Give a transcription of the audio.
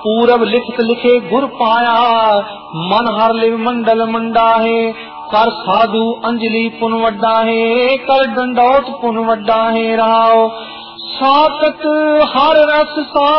पूरब लिखत लिखे गुर पाया, मन हर लिव मंडल मंडा है। कर साधु अंजलि पुन वड्डा है, कर दंडौत पुन वड्डा है। रहाओ साकत हर रस सा